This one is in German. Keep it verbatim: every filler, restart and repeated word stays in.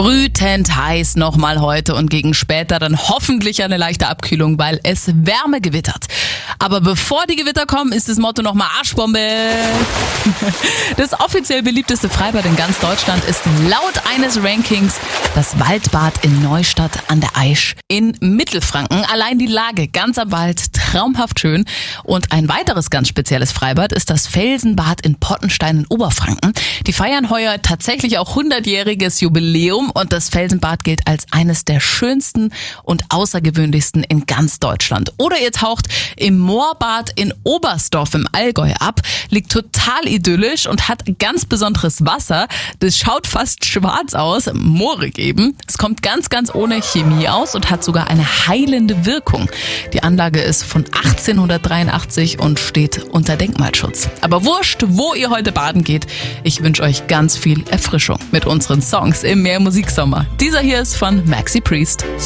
Brütend heiß nochmal heute und gegen später dann hoffentlich eine leichte Abkühlung, weil es Wärme gewittert. Aber bevor die Gewitter kommen, ist das Motto nochmal Arschbombe. Das offiziell beliebteste Freibad in ganz Deutschland ist laut eines Rankings das Waldbad in Neustadt an der Aisch in Mittelfranken. Allein die Lage ganz am Wald, traumhaft schön. Und ein weiteres ganz spezielles Freibad ist das Felsenbad in Pottenstein in Oberfranken. Die feiern heuer tatsächlich auch hundertjähriges Jubiläum und das Felsenbad gilt als eines der schönsten und außergewöhnlichsten in ganz Deutschland. Oder ihr taucht im Moorbad in Oberstdorf im Allgäu ab, liegt total idyllisch und hat ganz besonderes Wasser. Das schaut fast schwarz aus, moorig eben. Es kommt ganz, ganz ohne Chemie aus und hat sogar eine heilende Wirkung. Die Anlage ist von achtzehnhundertdreiundachtzig und steht unter Denkmalschutz. Aber wurscht, wo ihr heute baden geht, ich wünsche euch ganz viel Erfrischung mit unseren Songs im Meermusiksommer. Dieser hier ist von Maxi Priest.